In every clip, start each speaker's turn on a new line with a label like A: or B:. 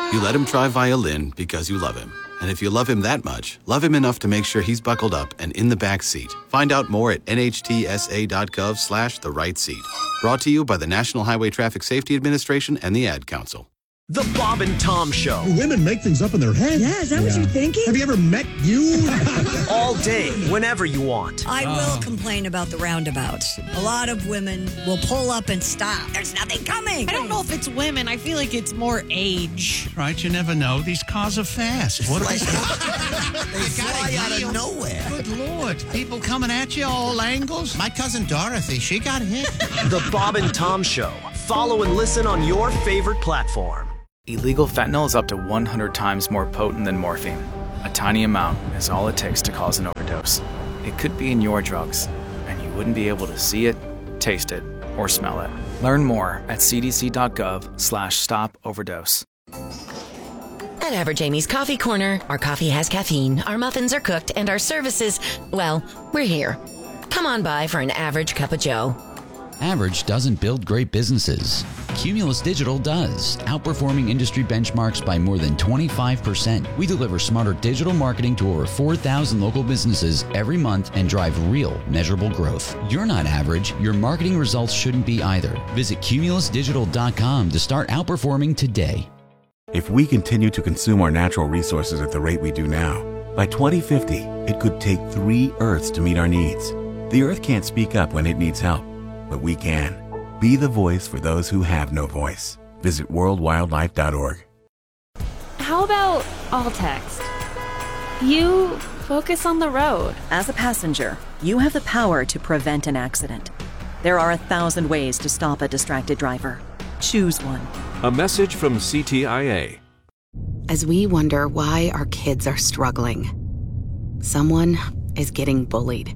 A: You let him try violin because you love him. And if you love him that much, love him enough to make sure he's buckled up and in the back seat. Find out more at nhtsa.gov/the-right-seat. Brought to you by the National Highway Traffic Safety Administration and the Ad Council.
B: The Bob and Tom Show.
C: Women make things up in their head.
D: Yeah, is that what you're thinking?
C: Have you ever met you?
B: All day, whenever you want.
D: I will complain about the roundabouts. A lot of women will pull up and stop. There's nothing coming.
E: I don't know if it's women. I feel like it's more age.
F: Right, you never know. These cars are fast. What are they?
G: They fly out of nowhere.
F: Good Lord. People coming at you all angles.
G: My cousin Dorothy, she got hit.
B: The Bob and Tom Show. Follow and listen on your favorite platform.
H: Illegal fentanyl is up to 100 times more potent than morphine. A tiny amount is all it takes to cause an overdose. It could be in your drugs, and you wouldn't be able to see it, taste it, or smell it. Learn more at cdc.gov/stop-overdose.
I: At Average Amy's Coffee Corner, our coffee has caffeine, our muffins are cooked, and our services, well, we're here. Come on by for an average cup of joe.
J: Average doesn't build great businesses. Cumulus Digital does, outperforming industry benchmarks by more than 25%. We deliver smarter digital marketing to over 4,000 local businesses every month and drive real, measurable growth. You're not average. Your marketing results shouldn't be either. Visit cumulusdigital.com to start outperforming today.
K: If we continue to consume our natural resources at the rate we do now, by 2050, it could take 3 Earths to meet our needs. The Earth can't speak up when it needs help, but we can. Be the voice for those who have no voice. Visit worldwildlife.org.
L: How about all text? You focus on the road.
M: As a passenger, you have the power to prevent an accident. There are 1,000 ways to stop a distracted driver. Choose one.
N: A message from CTIA.
O: As we wonder why our kids are struggling, someone is getting bullied.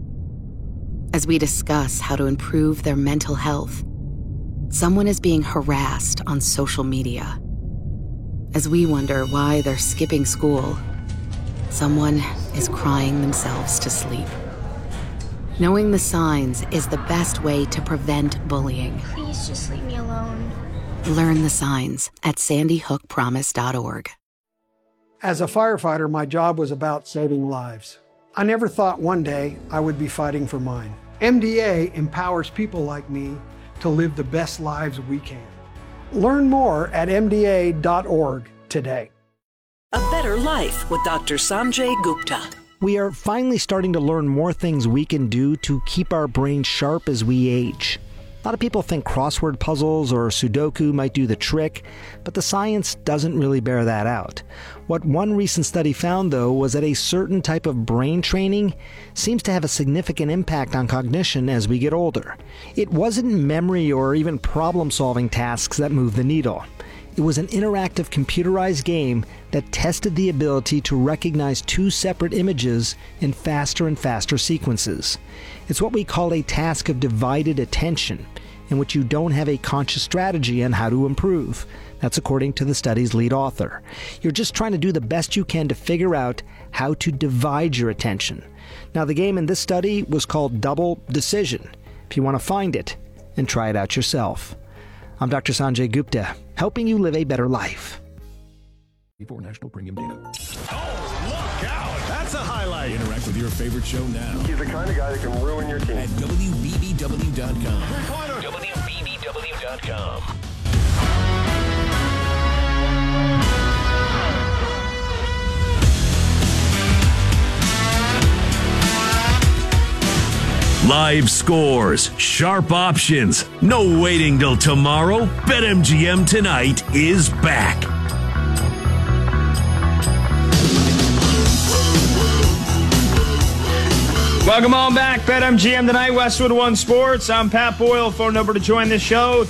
O: As we discuss how to improve their mental health, someone is being harassed on social media. As we wonder why they're skipping school, someone is crying themselves to sleep. Knowing the signs is the best way to prevent bullying.
P: Please just leave me alone.
O: Learn the signs at sandyhookpromise.org.
Q: As a firefighter, my job was about saving lives. I never thought one day I would be fighting for mine. MDA empowers people like me to live the best lives we can. Learn more at MDA.org today.
R: A Better Life with Dr. Sanjay Gupta.
S: We are finally starting to learn more things we can do to keep our brains sharp as we age. A lot of people think crossword puzzles or Sudoku might do the trick, but the science doesn't really bear that out. What one recent study found, though, was that a certain type of brain training seems to have a significant impact on cognition as we get older. It wasn't memory or even problem-solving tasks that moved the needle. It was an interactive computerized game that tested the ability to recognize 2 separate images in faster and faster sequences. It's what we call a task of divided attention, in which you don't have a conscious strategy on how to improve. That's according to the study's lead author. You're just trying to do the best you can to figure out how to divide your attention. Now, the game in this study was called Double Decision. If you want to find it and try it out yourself. I'm Dr. Sanjay Gupta, helping you live a better life.
C: Before national premium data.
T: Oh, look out! That's a highlight.
C: Interact with your favorite show now.
T: He's the kind of guy that can ruin your team.
C: At WBBW.com.
T: WBBW.com.
E: Live scores, sharp options, no waiting till tomorrow. BetMGM tonight is back.
A: Welcome on back. BetMGM tonight, Westwood One Sports. I'm Pat Boyle. Phone number to join the show,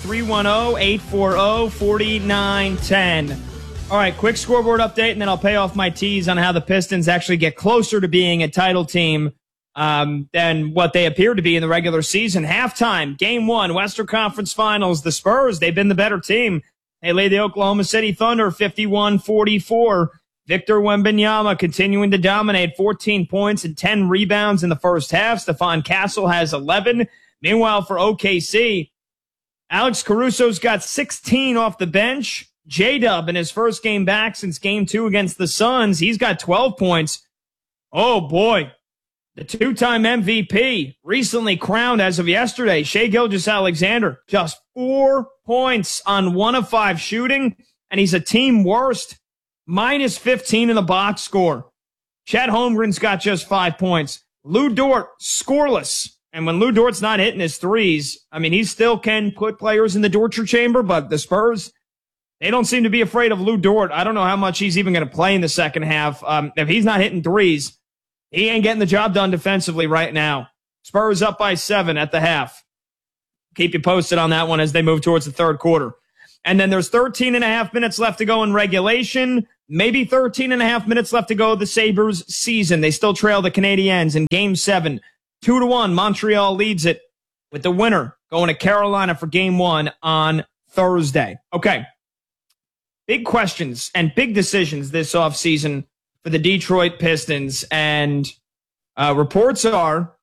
A: 310-840-4910. All right, quick scoreboard update, and then I'll pay off my tease on how the Pistons actually get closer to being a title team than what they appear to be in the regular season. Halftime, Game 1, Western Conference Finals. The Spurs, they've been the better team. They laid the Oklahoma City Thunder 51-44. Victor Wembanyama continuing to dominate, 14 points and 10 rebounds in the first half. Stephon Castle has 11. Meanwhile, for OKC, Alex Caruso's got 16 off the bench. J-Dub in his first game back since game 2 against the Suns, he's got 12 points. Oh, boy. The 2-time MVP, recently crowned as of yesterday, Shai Gilgeous-Alexander, just 4 points on 1 of 5 shooting, and he's a team worst, minus 15 in the box score. Chet Holmgren's got just 5 points. Lou Dort, scoreless. And when Lou Dort's not hitting his threes, I mean, he still can put players in the torture chamber, but the Spurs, they don't seem to be afraid of Lou Dort. I don't know how much he's even going to play in the second half. If he's not hitting threes, he ain't getting the job done defensively right now. Spurs up by 7 at the half. Keep you posted on that one as they move towards the third quarter. And then there's 13 and a half minutes left to go in regulation. Maybe 13 and a half minutes left to go the Sabres season. They still trail the Canadiens in Game 7. 2-1, Montreal leads it with the winner going to Carolina for Game 1 on Thursday. Okay. Big questions and big decisions this offseason for the Detroit Pistons. And reports are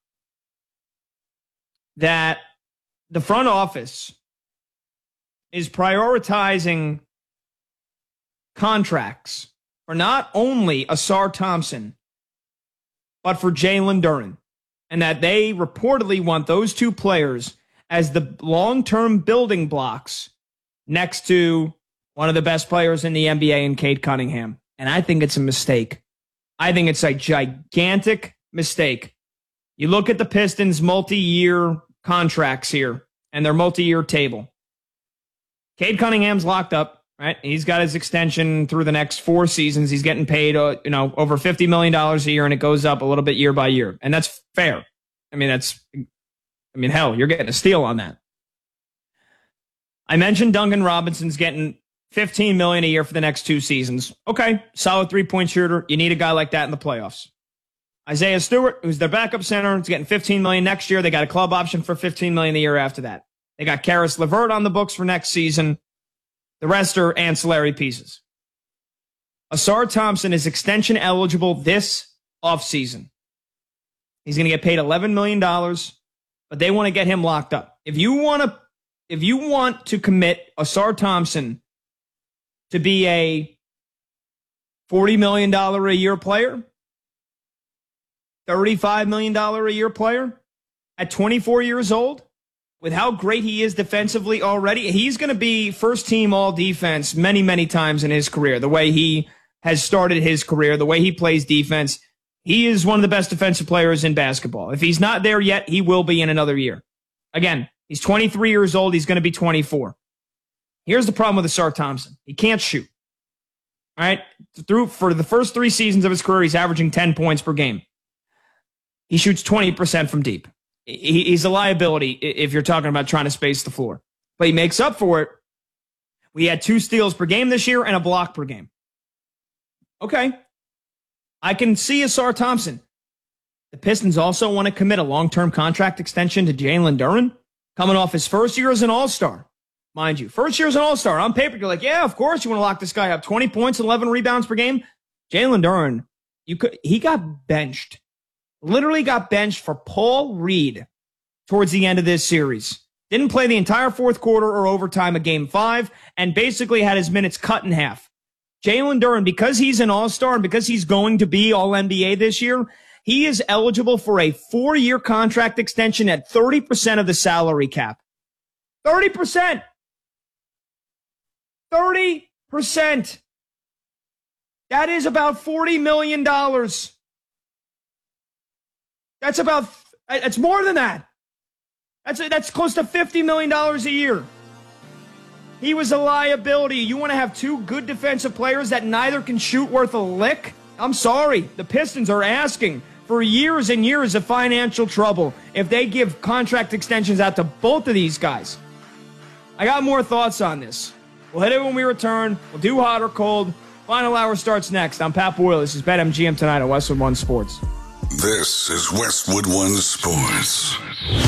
A: that the front office is prioritizing contracts for not only Ausar Thompson, but for Jalen Duren. And that they reportedly want those two players as the long-term building blocks next to one of the best players in the NBA in Cade Cunningham. And I think it's a mistake. I think it's a gigantic mistake. You look at the Pistons' multi-year contracts here and their multi-year table. Cade Cunningham's locked up, right? He's got his extension through the next 4 seasons. He's getting paid, over $50 million a year, and it goes up a little bit year by year. And that's fair. Hell, you're getting a steal on that. I mentioned Duncan Robinson's getting $15 million a year for the next 2 seasons. Okay, solid 3-point shooter. You need a guy like that in the playoffs. Isaiah Stewart, who's their backup center, is getting $15 million next year. They got a club option for $15 million a year after that. They got Karis LeVert on the books for next season. The rest are ancillary pieces. Ausar Thompson is extension eligible this offseason. He's going to get paid $11 million, but they want to get him locked up. If you want to commit Ausar Thompson to be a $40 million a year player, $35 million a year player at 24 years old, with how great he is defensively already, he's going to be first team all defense many, many times in his career. The way he has started his career, the way he plays defense, he is one of the best defensive players in basketball. If he's not there yet, he will be in another year. Again, he's 23 years old. He's going to be 24. Here's the problem with Ausar Thompson. He can't shoot. All right? For the first 3 seasons of his career, he's averaging 10 points per game. He shoots 20% from deep. He's a liability if you're talking about trying to space the floor. But he makes up for it. We had 2 steals per game this year and a block per game. Okay. I can see Ausar Thompson. The Pistons also want to commit a long-term contract extension to Jalen Duren, coming off his first year as an all-star. Mind you, first year as an all-star. On paper, you're like, yeah, of course you want to lock this guy up. 20 points and 11 rebounds per game. Jalen Duren, he got benched. Literally got benched for Paul Reed towards the end of this series. Didn't play the entire fourth quarter or overtime of Game 5 and basically had his minutes cut in half. Jalen Duren, because he's an all-star and because he's going to be All-NBA this year, he is eligible for a 4-year contract extension at 30% of the salary cap. 30%! 30%! That is about $40 million. That's more than that. That's close to $50 million a year. He was a liability. You want to have 2 good defensive players that neither can shoot worth a lick? I'm sorry. The Pistons are asking for years and years of financial trouble if they give contract extensions out to both of these guys. I got more thoughts on this. We'll hit it when we return. We'll do hot or cold. Final hour starts next. I'm Pat Boyle. This is BetMGM tonight on Westwood One Sports.
U: This is Westwood One Sports.